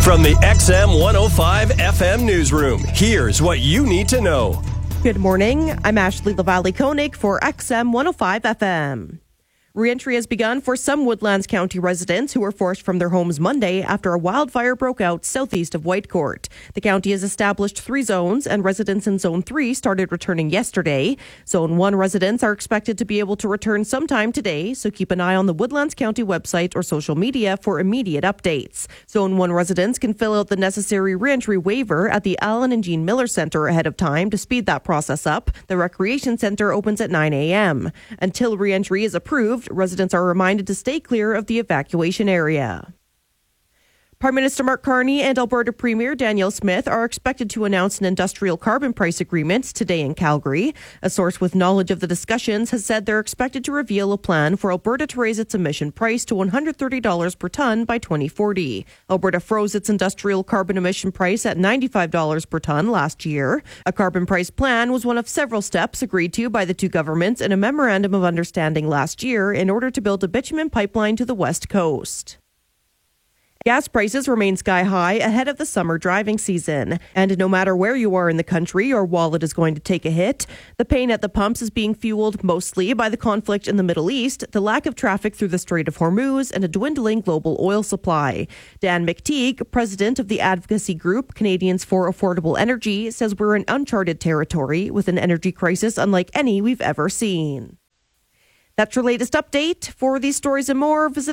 From the XM 105 FM newsroom, here's what you need to know. Good morning. I'm Ashley LaValle-Koenig for XM 105 FM. Reentry has begun for some Woodlands County residents who were forced from their homes Monday after a wildfire broke out southeast of Whitecourt. The county has established 3 zones, and residents in Zone 3 started returning yesterday. Zone 1 residents are expected to be able to return sometime today, so keep an eye on the Woodlands County website or social media for immediate updates. Zone 1 residents can fill out the necessary reentry waiver at the Alan and Jean Miller Centre ahead of time to speed that process up. The Recreation Centre opens at 9 a.m. Until reentry is approved, residents are reminded to stay clear of the evacuation area. Prime Minister Mark Carney and Alberta Premier Danielle Smith are expected to announce an industrial carbon price agreement today in Calgary. A source with knowledge of the discussions has said they're expected to reveal a plan for Alberta to raise its emission price to $130 per tonne by 2040. Alberta froze its industrial carbon emission price at $95 per tonne last year. A carbon price plan was one of several steps agreed to by the two governments in a memorandum of understanding last year in order to build a bitumen pipeline to the west coast. Gas prices remain sky high ahead of the summer driving season. And no matter where you are in the country, your wallet is going to take a hit. The pain at the pumps is being fueled mostly by the conflict in the Middle East, the lack of traffic through the Strait of Hormuz, and a dwindling global oil supply. Dan McTeague, president of the advocacy group Canadians for Affordable Energy, says we're in uncharted territory with an energy crisis unlike any we've ever seen. That's your latest update. For these stories and more, visit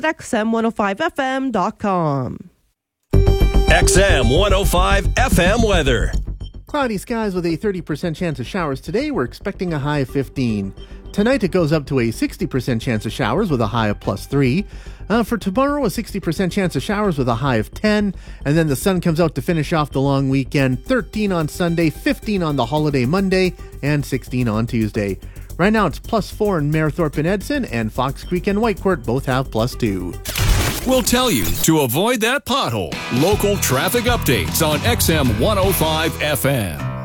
xm105fm.com. XM 105 FM weather. Cloudy skies with a 30% chance of showers today. We're expecting a high of 15. Tonight it goes up to a 60% chance of showers with a high of +3. For tomorrow, a 60% chance of showers with a high of 10. And then the sun comes out to finish off the long weekend. 13 on Sunday, 15 on the holiday Monday, and 16 on Tuesday. Right now it's +4 in Mayerthorpe and Edson, and Fox Creek and Whitecourt both have +2. We'll tell you to avoid that pothole. Local traffic updates on XM 105 FM.